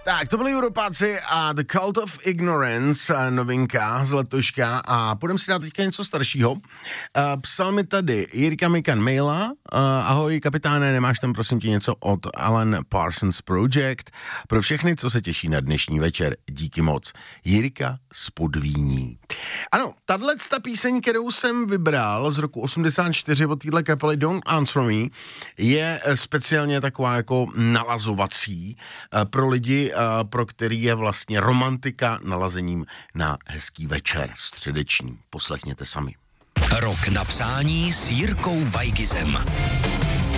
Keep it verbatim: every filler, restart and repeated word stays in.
Tak, to byli Europáci a The Cult of Ignorance, novinka z letoška a půjdeme si dát teďka něco staršího. Uh, psal mi tady Jirka Mikan maila. Uh, ahoj kapitáne, nemáš tam prosím tě něco od Alan Parsons Project? Pro všechny, co se těší na dnešní večer, díky moc. Jirka z Podvíní. Ano, tato píseň, kterou jsem vybral z roku osmdesát čtyři od téhle kapely Don't Answer Me, je speciálně taková jako nalazovací uh, pro lidi, uh, pro který je vlastně romantika nalazením na hezký večer středeční. Poslechněte sami. Rok na přání s Jirkou Vajgizem.